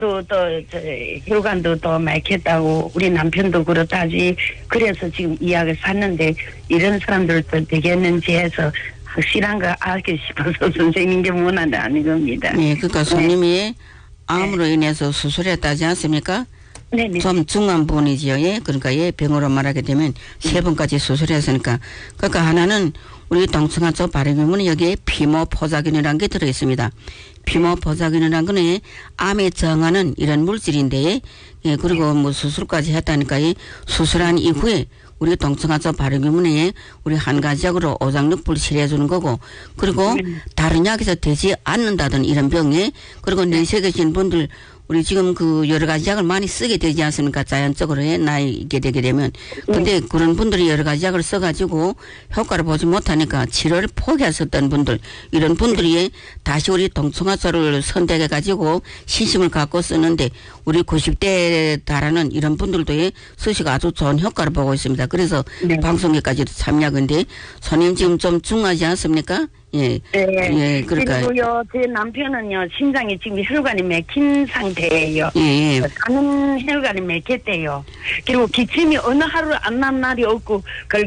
저 혈관도 또 막혔다고 우리 남편도 그렇다지. 그래서 지금 이약을 샀는데 이런 사람들도 되겠는지 해서 확실한 거 알고 싶어서 선생님께 문의하는 겁니다. 네, 그러니까 손님이 암으로 인해서 수술했다지 않습니까? 네네. 좀 중요한 부분이지요. 예, 그러니까 예, 병으로 말하게 되면 3번까지 수술했으니까. 그러니까 하나는 우리 동청아초 발행유문은 여기에 피모 포자균이라는 게 들어있습니다. 피모 포자균이라는 거는 암에 저항하는 이런 물질인데, 예, 그리고 뭐 수술까지 했다니까 수술한 이후에 우리 동청아초 발행유문에 우리 한 가지 약으로 오장육부를 치료해주는 거고, 그리고 다른 약에서 되지 않는다던 이런 병에, 그리고 내세 계신 분들 우리 지금 그 여러 가지 약을 많이 쓰게 되지 않습니까? 자연적으로 나이게 되게 되면. 근데 그런 분들이 여러 가지 약을 써가지고 효과를 보지 못하니까 치료를 포기하셨던 분들, 이런 분들이 다시 우리 동청아초를 선택해가지고 신심을 갖고 쓰는데 우리 90대에 달하는 이런 분들도 쓰시고 아주 좋은 효과를 보고 있습니다. 그래서 네. 방송에까지도 참여하는데 손님 지금 좀 중하지 않습니까? 예. 네. 예, 그러니까. 그리고요, 제 남편은요, 심장이 지금 혈관이 막힌 상태예요. 예. 가는 혈관이 막혔대요. 그리고 기침이 어느 하루 안 난 날이 없고,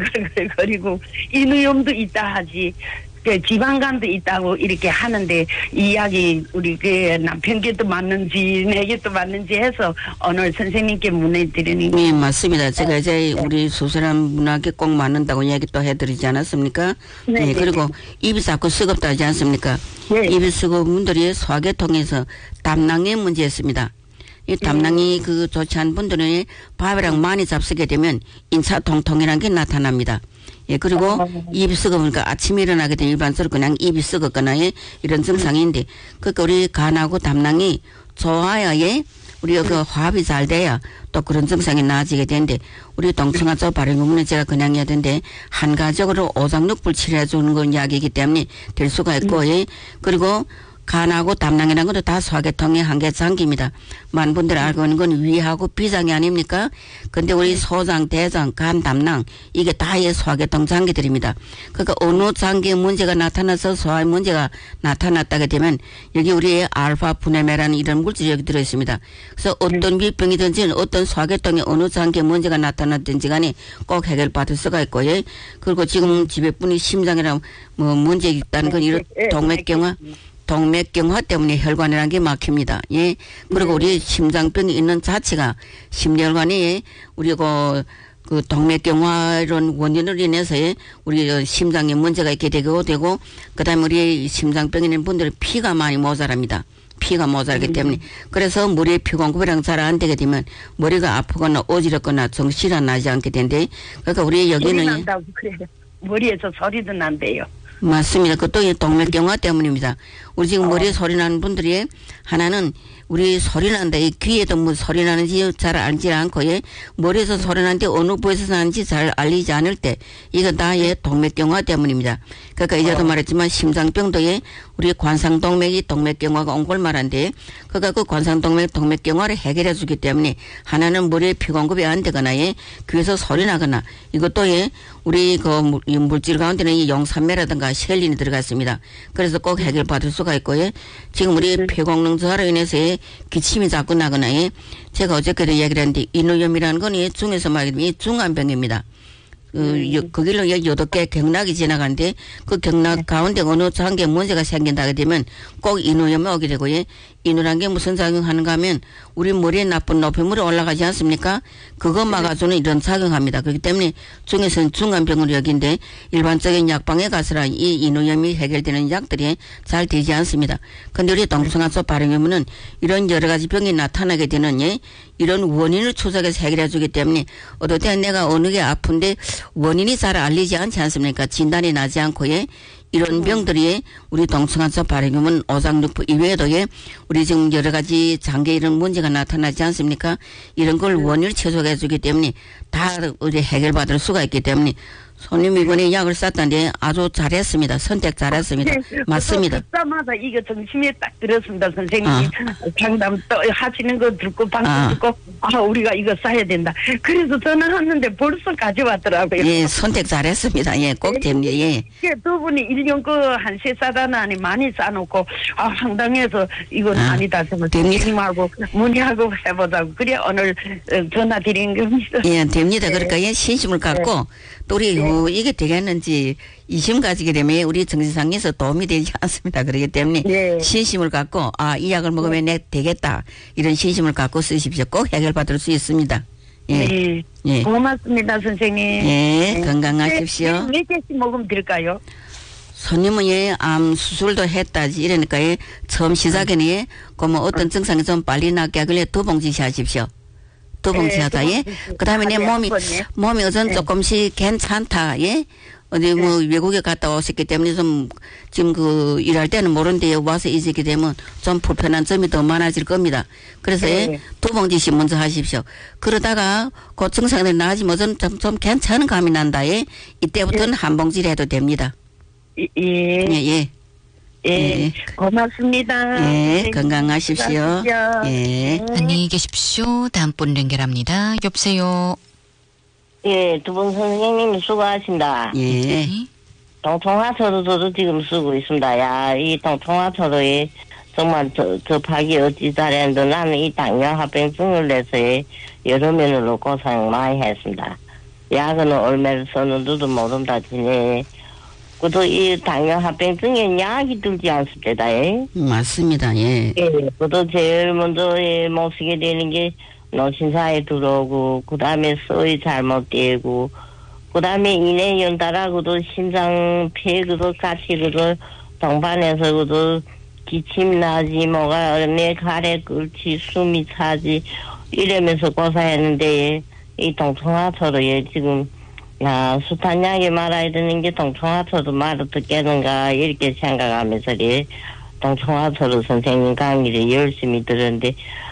걸걸걸거리고, 인후염도 있다 하지. 그 지방간도 있다고 이렇게 하는데 이 이야기 우리 그 남편께도 맞는지 내게도 맞는지 해서 오늘 선생님께 문의드리는 네, 맞습니다. 제가 이제 우리 수술한 분에게 꼭 맞는다고 이야기 또 해드리지 않았습니까? 네. 네, 그리고 입이 자꾸 썩었다 하지 않습니까? 네. 입이 썩은 분들이 소화계통에서 담낭의 문제였습니다. 이 담낭이 그 좋지 않은 분들은 밥이랑 많이 잡수게 되면 인사통통이라는 게 나타납니다. 예, 그리고 입이 썩으니까 아침에 일어나게 되면 일반적으로 그냥 입이 썩었거나 이런 증상인데, 그러니까 우리 간하고 담낭이 좋아야 우리가 그 화합이 잘 돼야 또 그런 증상이 나아지게 되는데, 우리 동청아초 발행유문은 제가 그냥 해야 되는데, 한가적으로 오장육부를 치료해 주는 건 약이기 때문에 될 수가 있고, 그리고 간하고 담낭이라는 것도 다 소화계통의 한계 장기입니다. 많은 분들이 알고 있는 건 위하고 비장이 아닙니까? 근데 우리 소장, 대장, 간, 담낭 이게 다의 소화계통 장기들입니다. 그러니까 어느 장기에 문제가 나타나서 소화에 문제가 나타났다게 되면 여기 우리의 알파 분해매라는 이런 물질이 여기 들어있습니다. 그래서 어떤 밀병이든지 어떤 소화계통에 어느 장기에 문제가 나타났든지 간에 꼭 해결받을 수가 있고, 예. 그리고 지금 집에 분이 심장이랑 뭐 문제 있다는 건 이런 동맥경화 때문에 혈관이라는 게 막힙니다. 예. 그리고 우리 심장병이 있는 자체가 심혈관이 우리 그 동맥경화 이런 원인으로 인해서 우리 심장에 문제가 있게 되고 그 다음에 우리 심장병 있는 분들은 피가 많이 모자랍니다. 피가 모자라기 때문에. 그래서 머리에 피 공급이랑 잘 안 되게 되면 머리가 아프거나 어지럽거나 정신이 나지 않게 되는데, 그러니까 우리 여기는. 소리 난다고 그래요. 머리에서 소리도 난대요. 맞습니다. 그것도 동맥경화 때문입니다. 우리 지금 머리에 소리 나는 분들이 하나는 우리 소리 난다. 이 귀에도 뭐 소리 나는지 잘 알지 않고, 머리에서 소리 나는데 어느 부에서 나는지 잘 알리지 않을 때 이거 다의 동맥경화 때문입니다. 그러니까 이제도 말했지만 심장병도 우리 관상동맥이 동맥경화가 온 걸 말한데, 그러니까 그 관상동맥 동맥경화를 해결해 주기 때문에 하나는 머리에 피 공급이 안 되거나 귀에서 소리 나거나, 이것도 우리 그 물질 가운데는 이 용산매라든가 셀린이 들어갔습니다. 그래서 꼭 해결받을 수가 있고, 지금 우리 폐功능 저하로 인해서 기침이 자꾸 나거나, 제가 어저께도 이야기를 했는데 인후염이라는 건 중에서 말하면 중환병입니다. 거기로 8개 경락이 지나가는데 그 경락 가운데 어느 장기에 문제가 생긴다게 되면 꼭 인후염이 오게 되고, 인후란 게 무슨 작용하는가 하면 우리 머리에 나쁜 노폐물이 올라가지 않습니까? 그거 막아주는 이런 작용합니다. 그렇기 때문에 중에서는 중환병으로 여긴데 일반적인 약방에 가서라 이 인후염이 해결되는 약들이 잘 되지 않습니다. 근데 우리 동청아초 발행유문은 이런 여러 가지 병이 나타나게 되는 이런 원인을 추적해서 해결해 주기 때문에 어떨 때 내가 어느 게 아픈데 원인이 잘 알리지 않지 않습니까? 진단이 나지 않고 이런 병들이 우리 동청아초 발행유문 오장육부 이외에도 우리 지금 여러 가지 장기에 이런 문제가 나타나지 않습니까? 이런 걸 원인을 추적해 주기 때문에 다 우리 해결받을 수가 있기 때문에 손님 이번에 약을 쌌다는데 아주 잘했습니다. 선택 잘했습니다. 맞습니다. 듣자마자 이거 정심에 딱 들었습니다. 선생님 상담 또 하시는 거 듣고 방송 듣고 우리가 이거 싸야 된다. 그래서 전화했는데 벌써 가져왔더라고요. 예, 선택 잘했습니다. 예, 꼭 됩니다. 예. 두 분이 1년 한세 싸다나 아니 많이 싸놓고 황당해서 이건 아니다. 선생님하고 문의하고 해보자고 그래 오늘 전화 드린 겁니다. 예, 됩니다. 그러니까 예, 신심을 갖고 또 우리 이게 되겠는지 이심 가지게 되면 우리 정신상에서 도움이 되지 않습니다. 그렇기 때문에 신심을 갖고 이 약을 먹으면 내 되겠다 이런 신심을 갖고 쓰십시오. 꼭 해결받을 수 있습니다. 예. 예. 고맙습니다, 선생님. 예, 건강하십시오. 몇 개씩 먹으면 될까요? 손님은 암 수술도 했다지 이러니까 처음 시작에는 그러면 어떤 증상이 좀 빨리 낫게 하길래 2봉지씩 하십시오. 2봉지 하다, 예. 그 다음에 내 몸이 우선 조금씩 괜찮다, 예. 어디 외국에 갔다 오셨기 때문에 좀 지금 일할 때는 모르는데 와서 있게 되면 좀 불편한 점이 더 많아질 겁니다. 그래서 2봉지씩 먼저 하십시오. 그러다가 그 증상이 나아지면 좀 괜찮은 감이 난다, 예. 이때부터는 한 봉지를 해도 됩니다. 예. 고맙습니다. 예, 건강하십시오. 예. 안녕히 계십시오. 다음 분 연결합니다. 여보세요. 예, 두 분 선생님 수고하신다. 예. 동통화초도 저도 지금 쓰고 있습니다. 야, 이 동통화초도에 정말 접하기 어찌 잘했는데 나는 이 당뇨 합병증을 내서 여러 면으로 고생 많이 했습니다. 약은 얼마를 썼는지도 모른다 지네. 그도 이 당뇨 합병증에 약이 들지 않습니다. 맞습니다. 예. 예, 그도 제일 먼저 못 쓰게 되는 게 노신사에 들어오고 그 다음에 소위 잘못되고 그 다음에 인해 연달아고도 심장 폐그도 같이 그도 동반해서 그도 기침 나지 뭐가 내 가래 끓지 숨이 차지 이러면서 고사했는데 이 동통화초도 지금 수탄약이 말아야 되는 게 동통화초도 말을 듣겠는가 이렇게 생각하면서 동통화초도 선생님 강의를 열심히 들었는데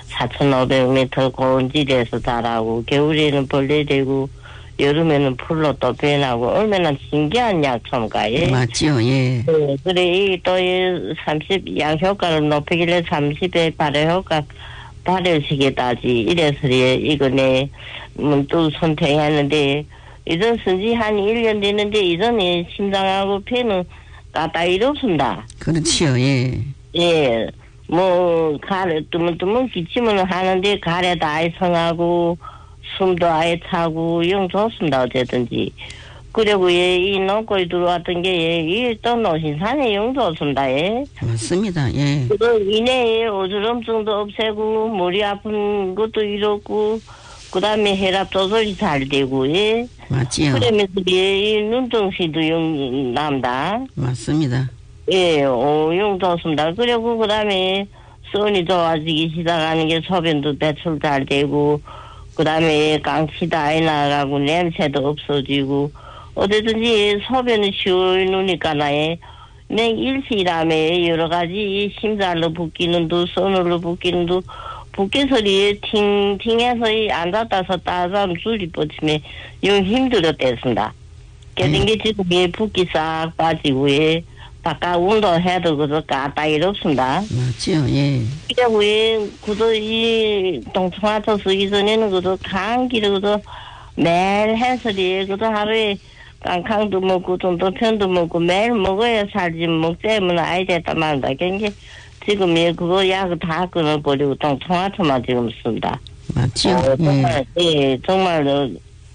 4,500m 고온지대에서 자라고 겨울에는 벌레 되고 여름에는 풀로 또 변하고 얼마나 신기한 약초인가. 예? 맞죠. 예. 네, 그래 또 30 약효과를 높이길래 30의 발효효과 발효시겠다지 이래서 이거네 또 선택했는데 이전 쓴지 한 1년 됐는데 이전에 심장하고 폐는 까다일 없습니다. 그렇지요. 예. 예. 가래, 뜨문뜨문 기침은 하는데, 가래도 아예 성하고, 숨도 아예 차고, 영 좋습니다, 어쨌든지. 그리고 이 농골에 들어왔던 게, 또 노신산에 영 좋습니다, 맞습니다, 예. 그 이내에 어지럼증도 없애고, 머리 아픈 것도 이렇고, 그 다음에 혈압 조절이 잘 되고, 예. 맞지요. 그러면서 이 눈동시도 영 납니다. 맞습니다. 예, 용 좋습니다. 그리고 그 다음에 선이 좋아지기 시작하는 게 소변도 배출 잘 되고, 그 다음에 깡치도 아예 나가고, 냄새도 없어지고, 어쨌든지 소변이 시원하니까 나의 일시라며 여러 가지 심장으로 붓기는 도, 손으로 붓기는 도, 붓기소리에 팅팅해서 앉았다 섰다 하면 줄이 뻗치면 용 힘들었댔습니다. 그런 게 지금 붓기 싹 빠지고, 바깥 운동해도 그저 까다일 없습니다. 맞죠, 예. 그리고 그저 이 동통화초 쓰기 전에는 그저 감기를 그저 매일 해서리 그저 하루에 깡캉도 먹고 돈도편도 먹고 매일 먹어야 살지 먹자면 아이 됐단 말이다. 그러니까 지금 그거 약을 다 끊어버리고 동통화초만 지금 씁니다. 맞죠. 정말, 예, 정말로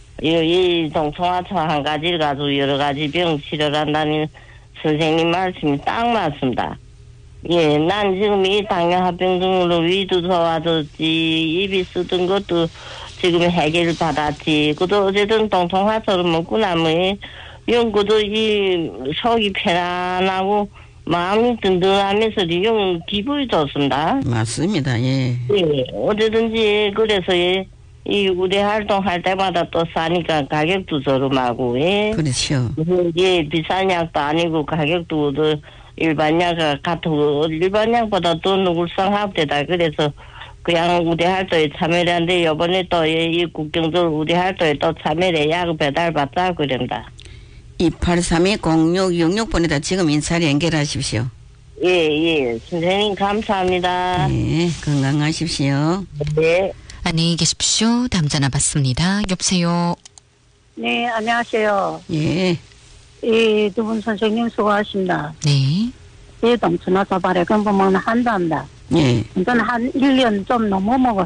이 동통화초 한 가지를 가지고 여러 가지 병 치료를 한다는 선생님 말씀이 딱 맞습니다. 예, 난 지금 이 당뇨 합병증으로 위도 좋아졌지, 입이 쓰던 것도 지금 해결을 받았지. 그도 어쨌든 동통화초를 먹고 나면, 그도 이 속이 편안하고 마음이 든든하면서 용 기분이 좋습니다. 맞습니다, 예. 예, 어쨌든지 그래서 이 우리 활동할 때마다 또 싸니까 가격도 저렴하고, 예. 그렇죠. 예, 비싼 약도 아니고 가격도 일반 약 같고, 일반 약보다 더 울상합니다. 그래서 그냥 우리 활동에 참여를 하는데, 요번에 또 이 국경들 우리 활동에 또 참여를 약 배달받자, 그런다. 283-0666번에다 지금 인사를 연결하십시오. 예. 선생님, 감사합니다. 네, 건강하십시오. 네. 안녕히 계십시오. 다음 전화 받습니다. 여보세요. 네, 안녕하세요. 예, 이 두 분 선생님 수고하십니다. 네. 이 동천화 사발에 공부만 한답니다. 예. 저는 한 1년 좀 넘어 먹었어요.